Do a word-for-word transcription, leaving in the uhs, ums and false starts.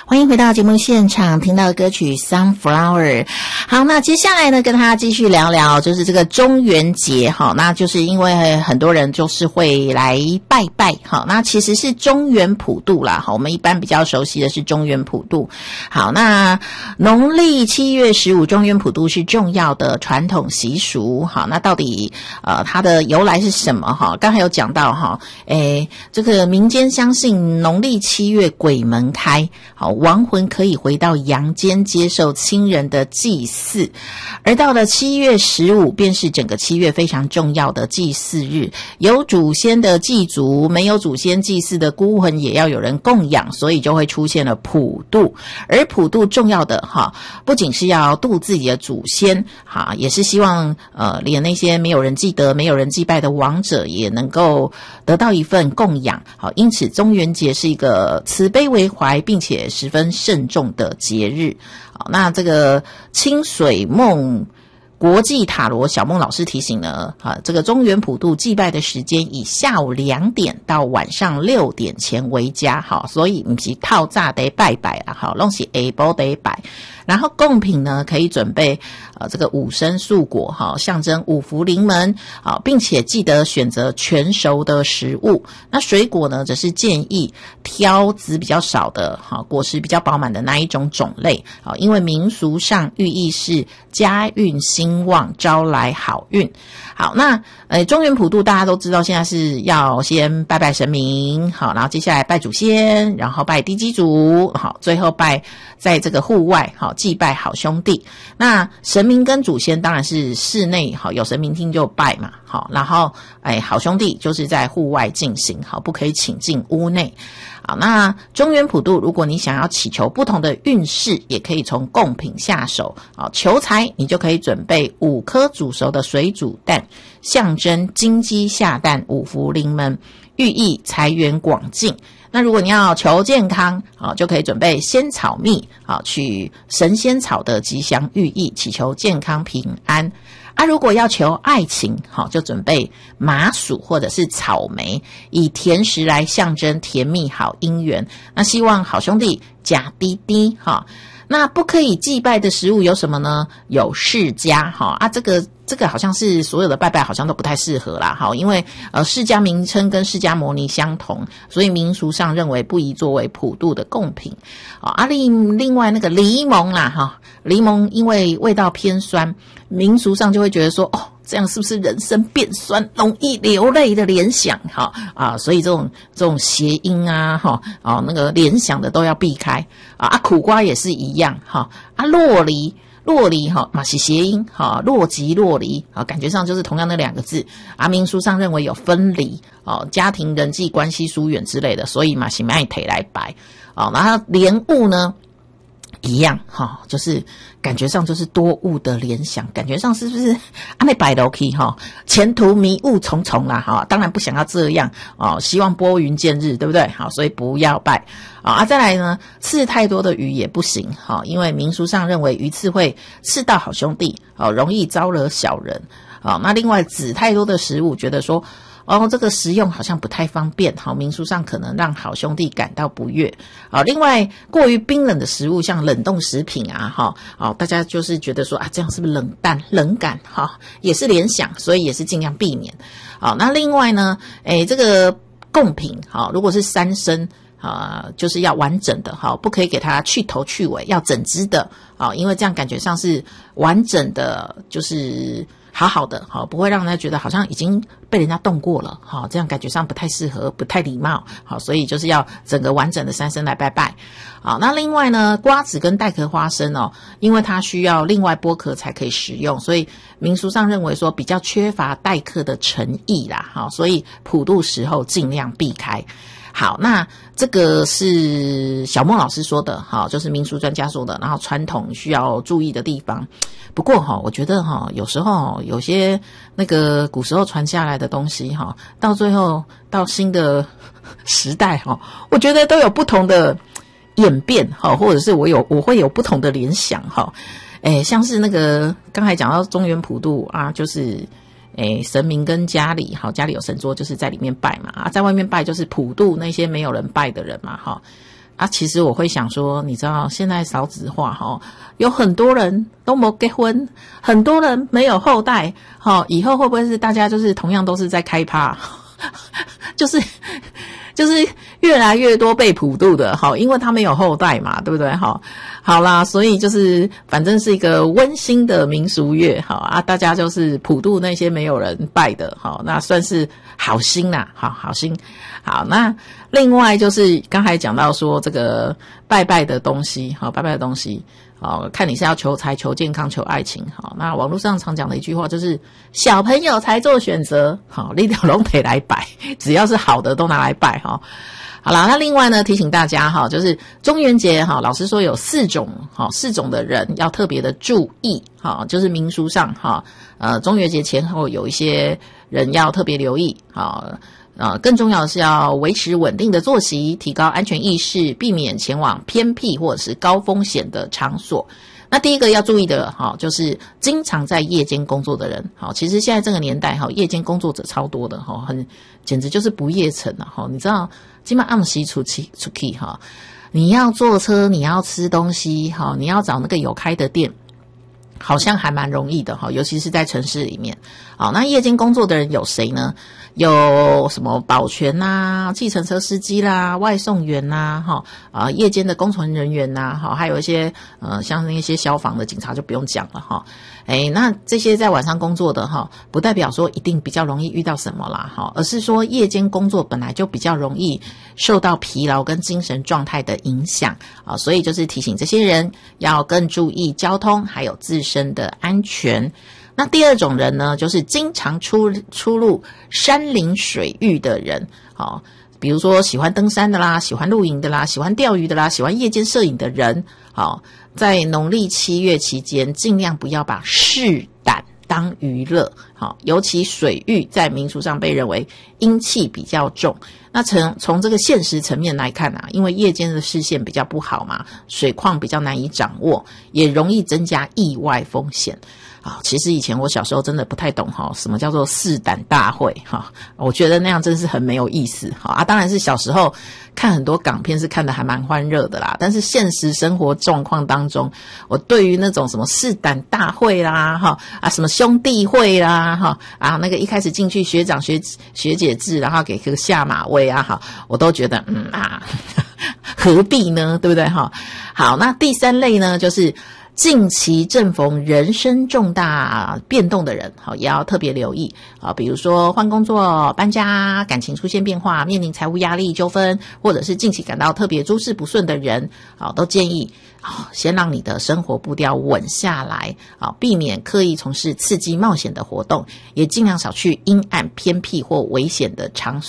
欢迎回到节目现场，听到的歌曲 Sunflower。 好，那接下来呢跟大家继续聊聊就是这个中元节哈，那就是因为很多人就是会来拜拜哈，那其实是中元普渡啦，好，我们一般比较熟悉的是中元普渡。好，那农历七月十五中元普渡是重要的传统习俗。好，那到底呃它的由来是什么哈？刚才有讲到哈，诶这个民间相信农历七月鬼门开，好，亡魂可以回到阳间接受亲人的祭祀，而到了七月十五便是整个七月非常重要的祭祀日，有祖先的祭祖，没有祖先祭祀的孤魂也要有人供养，所以就会出现了普渡。而普渡重要的哈，不仅是要度自己的祖先哈，也是希望呃连那些没有人记得没有人祭拜的亡者也能够得到一份供养。好，因此中元节是一个慈悲为怀并且十分慎重的节日。好，那这个清水梦国际塔罗小梦老师提醒呢，啊，这个中元普渡祭拜的时间以下午两点到晚上六点前为佳。好，所以不是套炸得拜拜啦，好，拢是下晡得拜。然后贡品呢，可以准备呃这个五生素果哈，象征五福临门啊，并且记得选择全熟的食物。那水果呢，则是建议挑籽比较少的哈，果实比较饱满的那一种种类啊，因为民俗上寓意是家运兴旺，招来好运。好，那呃中元普渡大家都知道，现在是要先拜拜神明，好，然后接下来拜祖先，然后拜地基主，好，最后拜在这个户外好祭拜好兄弟。那神明跟祖先当然是室内好，有神明厅就拜嘛，好，然后哎好兄弟就是在户外进行，好，不可以请进屋内。好，那中元普渡，如果你想要祈求不同的运势，也可以从贡品下手。好，求财你就可以准备五颗煮熟的水煮蛋，象征金鸡下蛋，五福临门，寓意财源广进。那如果你要求健康，好，就可以准备仙草蜜，好，取神仙草的吉祥寓意，祈求健康平安。啊，如果要求爱情，好，就准备麻薯或者是草莓，以甜食来象征甜蜜好姻缘。那希望好兄弟假滴滴哈。那不可以祭拜的食物有什么呢？有释迦哈啊，这个这个好像是所有的拜拜好像都不太适合啦，好，因为呃释迦名称跟释迦牟尼相同，所以民俗上认为不宜作为普渡的贡品。啊，另另外那个梨檬啦哈，梨檬因为味道偏酸，民俗上就会觉得说哦，这样是不是人生变酸，容易流泪的联想哈啊，所以这种这种谐音啊哈啊那个联想的都要避开啊。啊苦瓜也是一样哈啊，洛梨洛梨哈嘛是谐音哈，若即若离啊，感觉上就是同样的两个字啊。民俗上认为有分离哦，家庭人际关系疏远之类的，所以嘛是卖腿来摆哦。然后莲雾呢一样哈，就是感觉上就是多雾的联想，感觉上是不是啊那摆楼梯哈，前途迷雾重重啦哈，当然不想要这样哦，希望拨云见日，对不对？好，所以不要拜啊。再来呢，刺太多的鱼也不行哈，因为民俗上认为鱼刺会刺到好兄弟，哦，容易招惹小人啊。那另外籽太多的食物，觉得说哦，这个食用好像不太方便，好，民俗上可能让好兄弟感到不悦。好，另外过于冰冷的食物，像冷冻食品啊，哈，哦，大家就是觉得说啊，这样是不是冷淡、冷感？哈，也是联想，所以也是尽量避免。好，那另外呢，诶，这个贡品，好，如果是三牲。啊、呃，就是要完整的哈，不可以给它去头去尾，要整只的啊，因为这样感觉上是完整的，就是好好的哈，不会让人家觉得好像已经被人家动过了哈，这样感觉上不太适合，不太礼貌。好，所以就是要整个完整的三牲来拜拜。好，那另外呢，瓜子跟带壳花生哦，因为它需要另外剥壳才可以食用，所以民俗上认为说比较缺乏带壳的诚意啦，好，所以普渡时候尽量避开。好，那这个是小孟老师说的，好，就是民俗专家说的，然后传统需要注意的地方。不过哈，我觉得哈，有时候有些那个古时候传下来的东西哈，到最后到新的时代哈，我觉得都有不同的演变哈，或者是我有我会有不同的联想哈。诶，像是那个刚才讲到中元普渡啊，就是诶，神明跟家里，好，家里有神桌，就是在里面拜嘛，啊，在外面拜就是普渡那些没有人拜的人嘛，哈。 啊，其实我会想说，你知道现在少子化哈，有很多人都没结婚，很多人没有后代，哈，以后会不会是大家就是同样都是在开趴，就是就是越来越多被普渡的，哈，因为他没有后代嘛，对不对？哈，好啦，所以就是反正是一个温馨的民俗月，哈啊，大家就是普渡那些没有人拜的，哈，那算是好心啦，好好心。好，那另外就是刚才讲到说这个拜拜的东西，好，拜拜的东西，好，看你是要求财、求健康、求爱情，好，那网络上常讲的一句话就是小朋友才做选择，好，你条龙得来拜，只要是好的都拿来拜，哈。好啦，那另外呢，提醒大家哈，就是中元节哈，老师说有四种哈，四种的人要特别的注意哈，就是民俗上哈，呃，中元节前后有一些人要特别留意哈。呃，更重要的是要维持稳定的作息，提高安全意识，避免前往偏僻或者是高风险的场所。那第一个要注意的哈，就是经常在夜间工作的人。好，其实现在这个年代哈，夜间工作者超多的哈，很简直就是不夜城啊哈。你知道，今晚暗时出去出去哈，你要坐车，你要吃东西哈，你要找那个有开的店。好像还蛮容易的哈，尤其是在城市里面。好，那夜间工作的人有谁呢？有什么保全啦、计程车司机啦、外送员啦，哈啊，夜间的工程人员呐，哈，还有一些呃，像那些消防的警察就不用讲了哈。哎，那这些在晚上工作的哈，不代表说一定比较容易遇到什么啦哈，而是说夜间工作本来就比较容易受到疲劳跟精神状态的影响啊，所以就是提醒这些人要更注意交通还有自身的安全。那第二种人呢，就是经常出出入山林水域的人，好，比如说喜欢登山的啦，喜欢露营的啦，喜欢钓鱼的啦，喜欢夜间摄影的人，好，在农历七月期间，尽量不要把试胆当娱乐，好，尤其水域在民俗上被认为阴气比较重。那从从这个现实层面来看啊，因为夜间的视线比较不好嘛，水况比较难以掌握，也容易增加意外风险。啊，其实以前我小时候真的不太懂哈，什么叫做试胆大会哈，我觉得那样真是很没有意思哈啊！当然是小时候看很多港片是看得还蛮欢热的啦，但是现实生活状况当中，我对于那种什么试胆大会啦哈啊，什么兄弟会啦哈啊，那个一开始进去学长学学姐制，然后给个下马威啊哈，我都觉得嗯啊，何必呢？对不对哈？好，那第三类呢，就是近期正逢人生重大变动的人，好，也要特别留意啊。比如说换工作、搬家、感情出现变化、面临财务压力、纠纷，或者是近期感到特别诸事不顺的人，好，都建议好先让你的生活步调稳下来，好，避免刻意从事刺激冒险的活动，也尽量少去阴暗偏僻或危险的场所。